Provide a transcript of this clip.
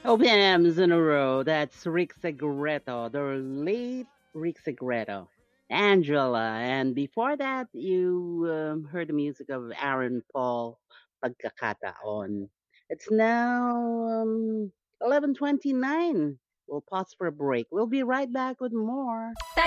OPMs in a row. That's Rick Segreto, the late Rick Segreto. Angela. And before that, you heard the music of Aaron Paul Pagkakataon. It's now 11:29. We'll pause for a break. We'll be right back with more.